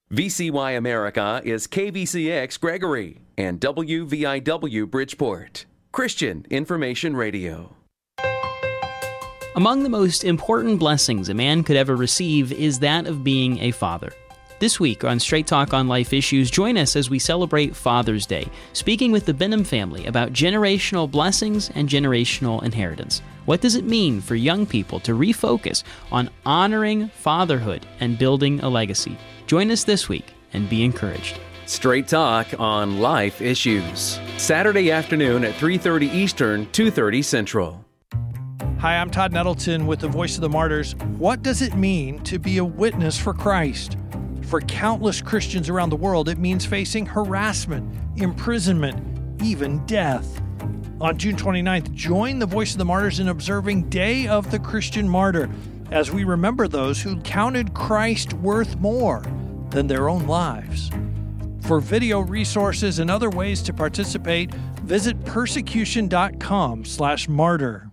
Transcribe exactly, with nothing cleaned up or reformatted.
V C Y America is K V C X Gregory and W V I W Bridgeport. Christian Information Radio. Among the most important blessings a man could ever receive is that of being a father. This week on Straight Talk on Life Issues, join us as we celebrate Father's Day, speaking with the Benham family about generational blessings and generational inheritance. What does it mean for young people to refocus on honoring fatherhood and building a legacy? Join us this week and be encouraged. Straight Talk on Life Issues. Saturday afternoon at three thirty Eastern, two thirty Central. Hi, I'm Todd Nettleton with the Voice of the Martyrs. What does it mean to be a witness for Christ? For countless Christians around the world, it means facing harassment, imprisonment, even death. On June twenty-ninth, join the Voice of the Martyrs in observing Day of the Christian Martyr as we remember those who counted Christ worth more than their own lives. For video resources and other ways to participate, visit persecution.com slash martyr.